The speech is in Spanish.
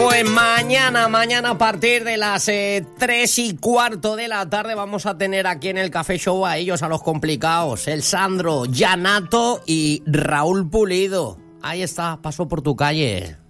Pues mañana a partir de las 3:15 de la tarde vamos a tener aquí en el Café Show a ellos, a los complicados, el Sandro, Yanato y Raúl Pulido. Ahí está, paso por tu calle.